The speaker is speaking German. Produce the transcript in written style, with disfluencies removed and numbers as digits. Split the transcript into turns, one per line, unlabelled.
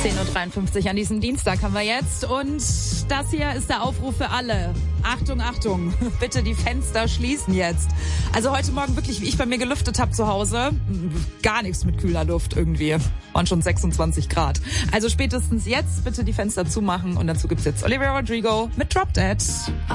10.53 Uhr an diesem Dienstag haben wir jetzt. Und das hier ist der Aufruf für alle. Achtung, Achtung, bitte die Fenster schließen jetzt. Also heute Morgen wirklich, wie ich bei mir gelüftet habe zu Hause, gar nichts mit kühler Luft irgendwie. Waren schon 26 Grad. Also spätestens jetzt bitte die Fenster zumachen. Und dazu gibt's jetzt Olivia Rodrigo mit Drop Dead.